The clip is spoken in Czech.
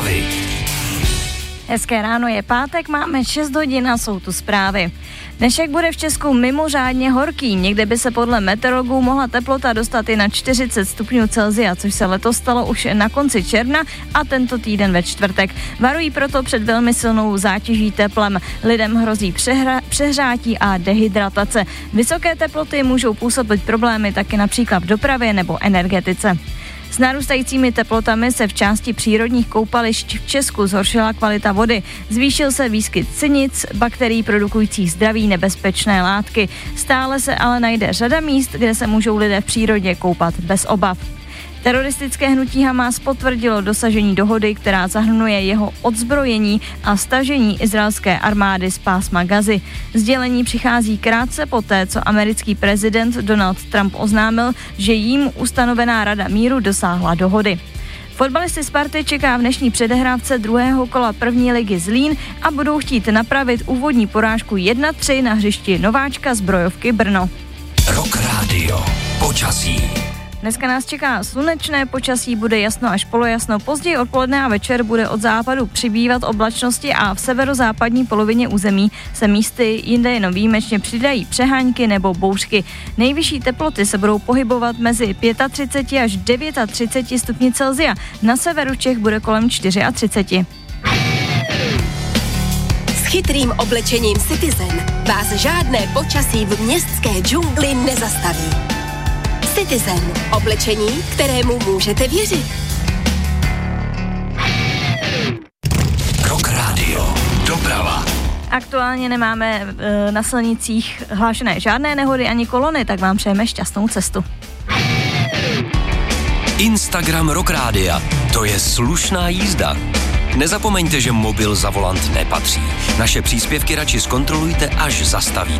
zprávy. Hezké ráno, je pátek, máme 6 hodin a jsou tu zprávy. Dnešek bude v Česku mimořádně horký, někde by se podle meteorologů mohla teplota dostat i na 40 stupňů Celsia, což se letos stalo už na konci června a tento týden ve čtvrtek. Varují proto před velmi silnou zátěží teplem. Lidem hrozí přehřátí a dehydratace. Vysoké teploty můžou působit problémy taky například v dopravě nebo energetice. S narůstajícími teplotami se v části přírodních koupališť v Česku zhoršila kvalita vody. Zvýšil se výskyt sinic, bakterií produkujících zdraví nebezpečné látky. Stále se ale najde řada míst, kde se můžou lidé v přírodě koupat bez obav. Teroristické hnutí Hamas potvrdilo dosažení dohody, která zahrnuje jeho odzbrojení a stažení izraelské armády z pásma Gazy. Sdělení přichází krátce poté, co americký prezident Donald Trump oznámil, že jím ustanovená Rada míru dosáhla dohody. Fotbalisty Sparty čeká v dnešní předehrávce druhého kola první ligy Zlín a budou chtít napravit úvodní porážku 1-3 na hřišti nováčka Zbrojovky Brno. Rock Radio. Počasí. Dneska nás čeká slunečné počasí, bude jasno až polojasno, později odpoledne a večer bude od západu přibývat oblačnosti a v severozápadní polovině území se místy jinde jenom výjimečně přidají přehánky nebo bouřky. Nejvyšší teploty se budou pohybovat mezi 35 až 39 stupni Celsia, na severu Čech bude kolem 34. S chytrým oblečením Citizen vás žádné počasí v městské džungli nezastaví. Citizen. Oblečení, kterému můžete věřit. Rock Radio. Doprava. Aktuálně nemáme na silnicích hlášené žádné nehody ani kolony, tak vám přejeme šťastnou cestu. Instagram Rock Rádia. To je slušná jízda. Nezapomeňte, že mobil za volant nepatří. Naše příspěvky radši zkontrolujte, až zastavíte.